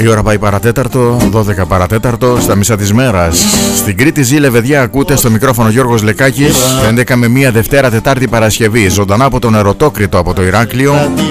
Η ώρα πάει παρατέταρτο, 12 παρατέταρτο, στα μισά της μέρας. Στην Κρήτη ζει Λεβεδιά, ακούτε στο μικρόφωνο Γιώργος Λεκάκης. 11 με 1 Δευτέρα, Τετάρτη, Παρασκευή. Ζωντανά από τον Ερωτόκριτο από το Ηράκλειο.